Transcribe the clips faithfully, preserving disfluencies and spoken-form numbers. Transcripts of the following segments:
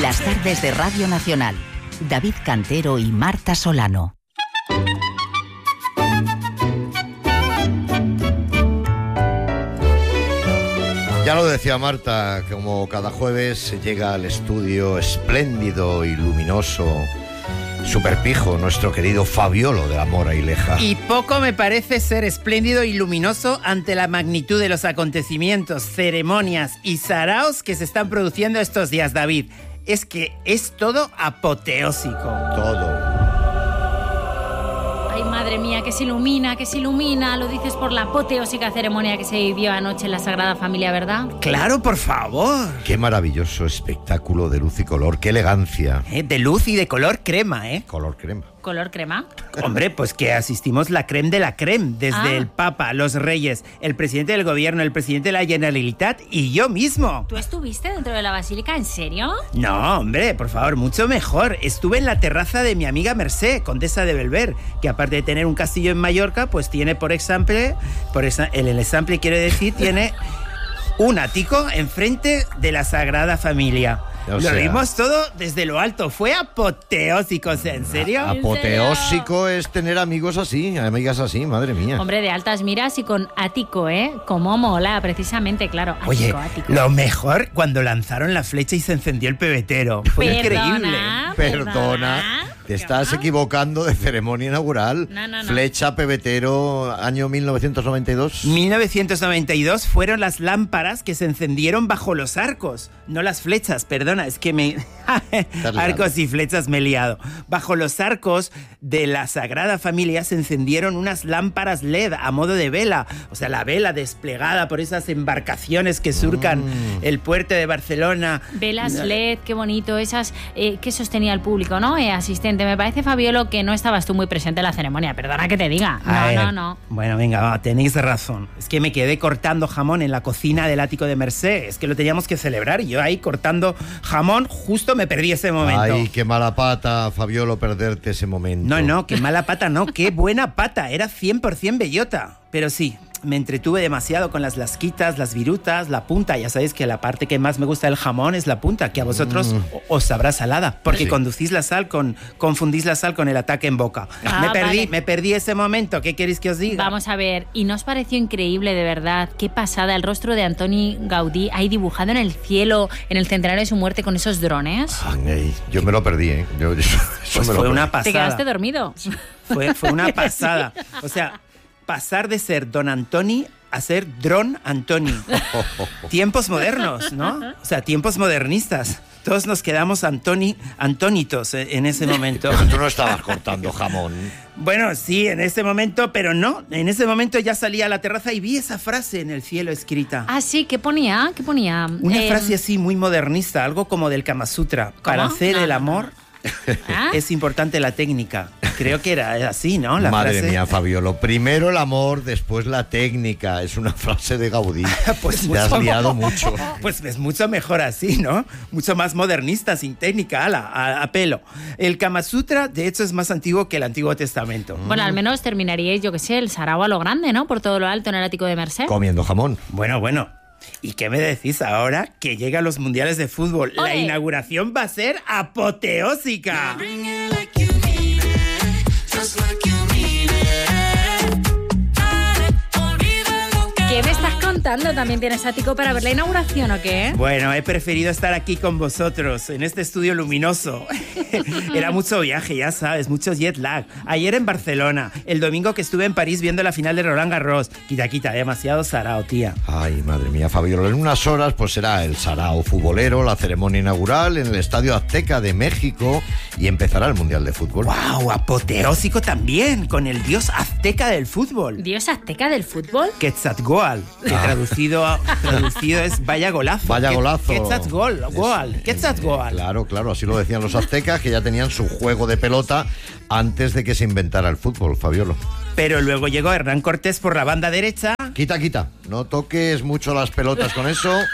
Las tardes de Radio Nacional. David Cantero y Marta Solano. Ya lo decía Marta, como cada jueves llega al estudio espléndido y luminoso, superpijo, nuestro querido Fabiolo de la Mora y Leja. Y poco me parece ser espléndido y luminoso ante la magnitud de los acontecimientos, ceremonias y saraos que se están produciendo estos días, David. Es que es todo apoteósico. Todo. Ay, madre mía, que se ilumina, que se ilumina. Lo dices por la apoteósica ceremonia que se vivió anoche en la Sagrada Familia, ¿verdad? Claro, por favor. Qué maravilloso espectáculo de luz y color, qué elegancia. Eh, de luz y de color crema, ¿eh? Color crema. ¿Color crema? Hombre, pues que asistimos la creme de la creme, desde Ah. el Papa, los Reyes, el presidente del gobierno, el presidente de la Generalitat y yo mismo. ¿Tú estuviste dentro de la basílica? ¿En serio? No, hombre, por favor, mucho mejor. Estuve en la terraza de mi amiga Mercé, condesa de Belver, que aparte de tener un castillo en Mallorca, pues tiene por exemple, por esa, el, el exemple quiere decir, tiene un ático enfrente de la Sagrada Familia. O Lo sea, vimos todo desde lo alto, fue apoteósico, ¿en serio? Apoteósico es tener amigos así, amigas así, madre mía. Hombre, de altas miras y con ático, ¿eh? Como mola, precisamente, claro. Ático, Oye, ático. lo mejor cuando lanzaron la flecha y se encendió el pebetero. Fue increíble. Perdona, Perdona, te estás equivocando de ceremonia inaugural. No, no, no. Flecha, pebetero, año mil novecientos noventa y dos. mil novecientos noventa y dos fueron las lámparas que se encendieron bajo los arcos, no las flechas, perdona, es que me... arcos y flechas me he liado. Bajo los arcos de la Sagrada Familia se encendieron unas lámparas L E D a modo de vela, o sea, la vela desplegada por esas embarcaciones que surcan Mm. el puerto de Barcelona. Velas L E D, qué bonito, esas eh, que sostenía el público, ¿no? Eh, asistente, me parece, Fabiolo, que no estabas tú muy presente en la ceremonia, perdona que te diga. A No, ver, no, no. Bueno, venga, va, tenéis razón. Es que me quedé cortando jamón en la cocina del ático de Mercé. Es que lo teníamos que celebrar y yo ahí cortando jamón justo me perdí ese momento. Ay, qué mala pata, Fabiolo, perderte ese momento. No, no, qué mala pata, no, qué buena pata. Era cien por ciento bellota. Pero sí, me entretuve demasiado con las lasquitas, las virutas, la punta. Ya sabéis que la parte que más me gusta del jamón es la punta, que a vosotros mm. os sabrá salada, porque sí. conducís la sal con, confundís la sal con el ataque en boca. Ah, me perdí, vale. me perdí ese momento. ¿Qué queréis que os diga? Vamos a ver, ¿y no os pareció increíble, de verdad? Qué pasada, el rostro de Antoni Gaudí ahí dibujado en el cielo, en el centenario de su muerte con esos drones. Ay, yo me lo perdí, ¿eh? Yo, eso, eso pues me fue lo una perdí. pasada. ¿Te quedaste dormido? Fue, fue una pasada. O sea, pasar de ser Don Antoni a ser Dron Antoni. Tiempos modernos, ¿no? O sea, tiempos modernistas. Todos nos quedamos Antoni, antónitos en ese momento. Pero tú no estabas cortando jamón. Bueno, sí, en ese momento, pero no. En ese momento ya salí a la terraza y vi esa frase en el cielo escrita. Ah, sí, ¿qué ponía? ¿Qué ponía? Una eh... frase así muy modernista, algo como del Kama Sutra. ¿Cómo? Para hacer no, el no, amor... No. ¿Ah? Es importante la técnica. Creo que era así, ¿no? La Madre frase... mía, Fabiolo. Primero el amor, después la técnica. Es una frase de Gaudí. Pues te has liado mucho. Pues es mucho mejor así, ¿no? Mucho más modernista, sin técnica, ala, a, a pelo. El Kama Sutra, de hecho, es más antiguo que el Antiguo Testamento. Bueno, al menos terminaríais, yo qué sé, el sarao a lo grande, ¿no? Por todo lo alto en el ático de Mercé. Comiendo jamón. Bueno, bueno. ¿Y qué me decís ahora que llegan los mundiales de fútbol? ¡Ole! La inauguración va a ser apoteósica. ¿Qué me estás contando? ¿También tienes ático para ver la inauguración o qué? Bueno, he preferido estar aquí con vosotros, en este estudio luminoso. Era mucho viaje, ya sabes, mucho jet lag. Ayer en Barcelona, el domingo que estuve en París viendo la final de Roland Garros. Quita, quita, demasiado sarao, tía. Ay, madre mía, Fabiola. En unas horas pues será el sarao futbolero, la ceremonia inaugural en el Estadio Azteca de México y empezará el Mundial de Fútbol. ¡Wow! Apoteósico también, con el dios azteca del fútbol. ¿Dios azteca del fútbol? Quetzalcóatl, que ah. traducido, traducido es vaya golazo. Vaya golazo. Quetzalcóatl, Quetzalcóatl. Claro, claro, así lo decían los aztecas, que ya tenían su juego de pelota antes de que se inventara el fútbol, Fabiolo. Pero luego llegó Hernán Cortés por la banda derecha. Quita, quita, no toques mucho las pelotas con eso,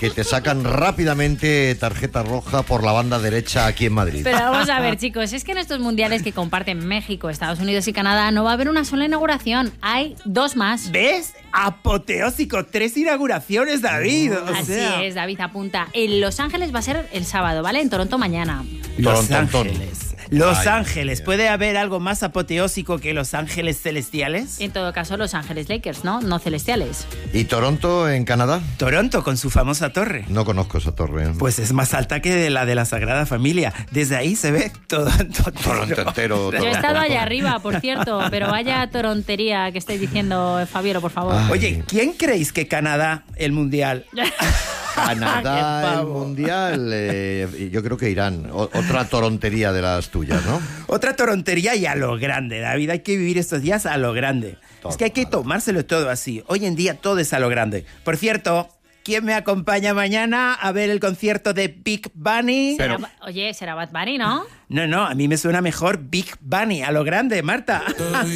que te sacan rápidamente tarjeta roja por la banda derecha aquí en Madrid. Pero vamos a ver, chicos, es que en estos mundiales que comparten México, Estados Unidos y Canadá no va a haber una sola inauguración, hay dos más. ¿Ves? Apoteósico, tres inauguraciones, David. O Así sea. es, David, apunta. En Los Ángeles va a ser el sábado, ¿vale? En Toronto mañana. Los Torontón. Ángeles. Los Ay, Ángeles. Dios. ¿Puede haber algo más apoteósico que Los Ángeles celestiales? En todo caso, Los Ángeles Lakers, ¿no? No celestiales. ¿Y Toronto en Canadá? Toronto, con su famosa torre. No conozco esa torre. Pues es más alta que la de la Sagrada Familia. Desde ahí se ve todo. todo Toronto entero. Yo he Toronto, estado allá Toronto. arriba, por cierto, pero vaya torontería que estáis diciendo, Fabiero, por favor. Ay. Oye, ¿quién creéis que Canadá, el mundial? Canadá, Qué el pavo. mundial, eh, yo creo que Irán. O- otra torontería de las tuyas, ¿no? Otra torontería y a lo grande, David. Hay que vivir estos días a lo grande. Es que hay que tomárselo todo así. Hoy en día todo es a lo grande. Por cierto, ¿quién me acompaña mañana a ver el concierto de Big Bunny? Pero- Será- Oye, será Bad Bunny, ¿no? No, no, a mí me suena mejor Big Bunny, a lo grande, Marta.